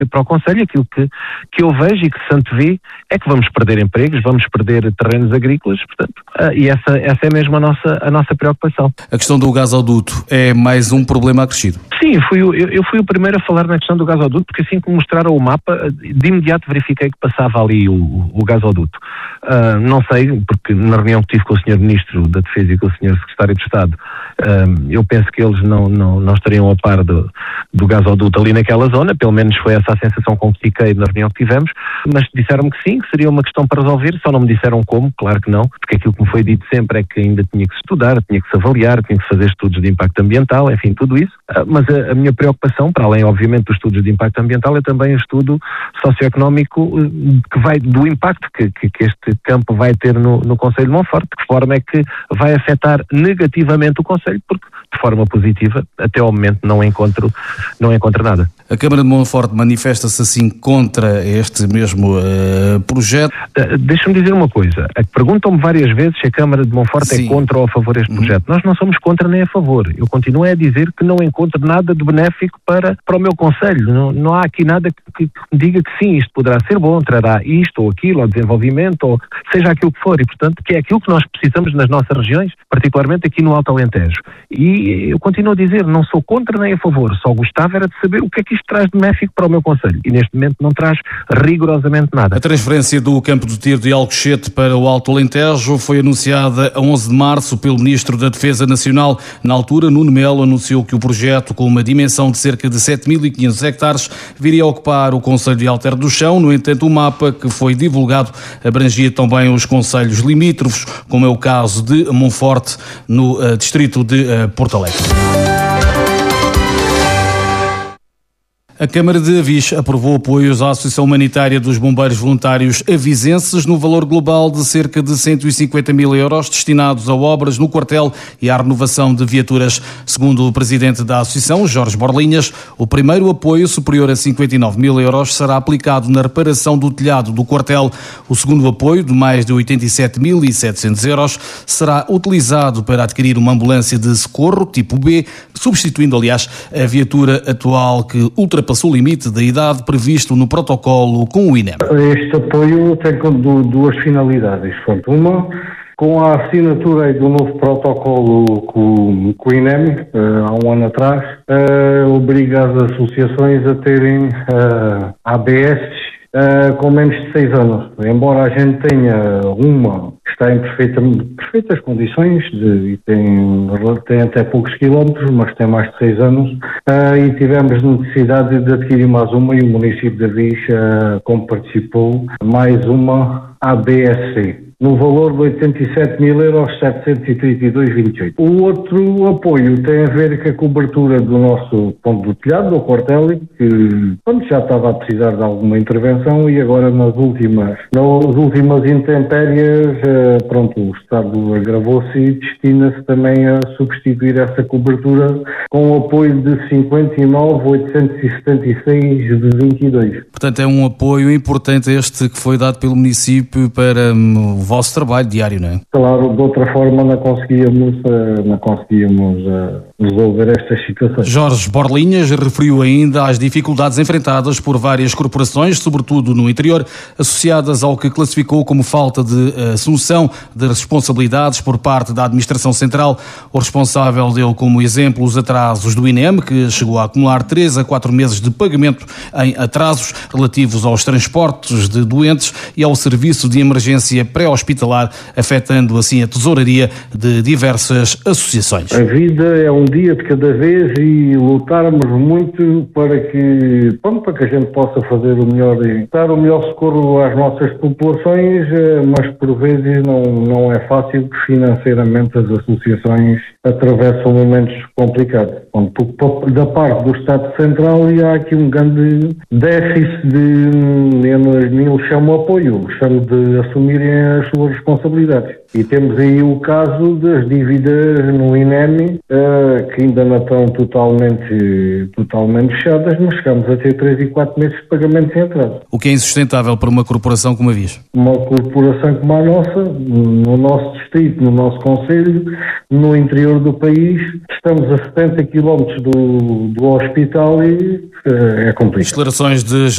para o Conselho, aquilo que eu vejo e que se antevê é que vamos perder empregos, vamos perder terrenos agrícolas, portanto, e essa é mesmo a nossa preocupação. A questão do gasoduto é mais um problema acrescido? Sim, eu fui o primeiro a falar na questão do gasoduto, porque assim que me mostraram o mapa, de imediato verifiquei que passava ali o gasoduto. Não sei, porque na reunião que tive com o Sr. Ministro da Defesa e com o Sr. Secretário de Estado, eu penso que eles não estariam a par do gasoduto ali naquela zona, pelo menos foi essa a sensação com que fiquei na reunião que tivemos, mas disseram-me que sim, que seria uma questão para resolver, só não me disseram como, claro que não, porque aquilo que me foi dito sempre é que ainda tinha que se estudar, tinha que se avaliar, tinha que se fazer estudos de impacto ambiental, enfim, tudo isso, mas a minha preocupação, para além obviamente dos estudos de impacto ambiental, é também o estudo socioeconómico que vai, do impacto que este campo vai ter no Concelho de Monforte, de que forma é que vai afetar negativamente o Concelho, porque de forma positiva, até ao momento não encontro nada. A Câmara de Monforte manifesta-se assim contra este mesmo projeto? Deixa-me dizer uma coisa. Perguntam-me várias vezes se a Câmara de Monforte é contra ou a favor deste projeto. Nós não somos contra nem a favor. Eu continuo a dizer que não encontro nada de benéfico para o meu concelho. Não há aqui nada que me diga que sim, isto poderá ser bom, trará isto ou aquilo, ou desenvolvimento, ou seja aquilo que for. E, portanto, que é aquilo que nós precisamos nas nossas regiões, particularmente aqui no Alto Alentejo. E eu continuo a dizer, não sou contra nem a favor, só gostava era de saber o que é que isto traz de benéfico para o meu concelho. E neste momento não traz rigorosamente nada. A transferência do campo de tiro de Alcochete para o Alto Alentejo foi anunciada a 11 de março pelo Ministro da Defesa Nacional. Na altura, Nuno Melo anunciou que o projeto, com uma dimensão de cerca de 7.500 hectares, viria a ocupar o concelho de Alter do Chão. No entanto, o mapa que foi divulgado abrangia também os concelhos limítrofes, como é o caso de Monforte, no distrito de Porto Alegre. A Câmara de Avis aprovou apoios à Associação Humanitária dos Bombeiros Voluntários Avisenses no valor global de cerca de 150 mil euros destinados a obras no quartel e à renovação de viaturas. Segundo o presidente da Associação, Jorge Borlinhas, o primeiro apoio, superior a 59 mil euros, será aplicado na reparação do telhado do quartel. O segundo apoio, de mais de 87.700 euros, será utilizado para adquirir uma ambulância de socorro tipo B, substituindo, aliás, a viatura atual que ultrapassou o limite da idade previsto no protocolo com o INEM. Este apoio tem duas finalidades. Uma, com a assinatura do novo protocolo com o INEM, há um ano atrás, obriga as associações a terem ABS com menos de 6 anos. Embora a gente tenha uma que está em perfeitas condições e tem até poucos quilómetros, mas tem mais de 6 anos, e tivemos necessidade de adquirir mais uma, e o município de Avis, como participou, mais uma ABSC, no valor de 87.732,28. O outro apoio tem a ver com a cobertura do nosso ponto do telhado, do quartel, que já estava a precisar de alguma intervenção, e agora nas últimas intempéries, o Estado agravou-se e destina-se também a substituir essa cobertura com o apoio de 59.876,22. Portanto, é um apoio importante este que foi dado pelo município para o vosso trabalho diário, não é? Claro, de outra forma não conseguíamos resolver estas situações. Jorge Borlinhas referiu ainda às dificuldades enfrentadas por várias corporações, sobretudo no interior, associadas ao que classificou como falta de assunção de responsabilidades por parte da Administração Central. O responsável deu como exemplo os atrasos do INEM, que chegou a acumular 3 a 4 meses de pagamento em atrasos relativos aos transportes de doentes e ao serviço de emergência pré-hospitalar, afetando assim a tesouraria de diversas associações. A vida é um dia de cada vez e lutarmos muito para que a gente possa fazer o melhor e dar o melhor socorro às nossas populações, mas por vezes não é fácil, porque financeiramente as associações atravessam momentos complicados. Da parte do Estado Central há aqui um grande déficit eu não chamo apoio, chamo de assumirem as suas responsabilidades. E temos aí o caso das dívidas no INEM, que ainda não estão totalmente fechadas, mas chegamos a ter 3 e 4 meses de pagamento sem atraso. O que é insustentável para uma corporação como a Avis? Uma corporação como a nossa, no nosso distrito, no nosso concelho, no interior do país, estamos a 70 km do hospital e é complicado. Declarações de